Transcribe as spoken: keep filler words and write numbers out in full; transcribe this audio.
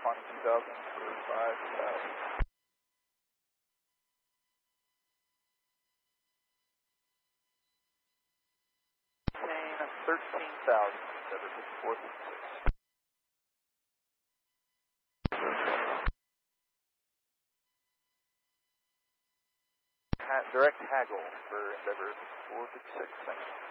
Quantum two thousand for five thousand. thirteen thousand, Endeavour fifty-four thirty-six. Direct haggle for Endeavour fifty-four fifty-six, thank you.